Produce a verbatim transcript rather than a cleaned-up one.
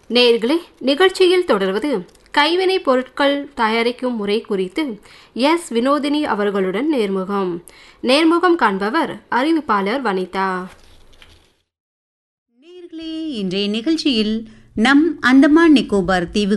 நேயர்களே, நிகழ்ச்சியில் தொடர்வது கைவினை பொருட்கள் தயாரிக்கும் முறை குறித்து எஸ் வினோதினி அவர்களுடன் நேர்முகம். நேர்முகம் காண்பவர் அறிவிப்பாளர் வனிதா. நேயர்களே, இன்றைய நிகழ்ச்சியில் நம் அந்தமான் நிக்கோபார் தீவு